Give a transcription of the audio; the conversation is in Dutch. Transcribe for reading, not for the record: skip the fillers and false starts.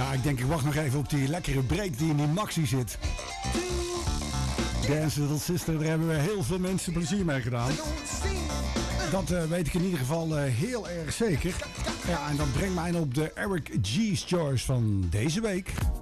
Ja, ik denk ik wacht nog even op die lekkere break die in die maxi zit. Dance Little Sister, daar hebben we heel veel mensen plezier mee gedaan. Dat weet ik in ieder geval heel erg zeker. Ja, en dat brengt mij op de Eric G's Choice van deze week.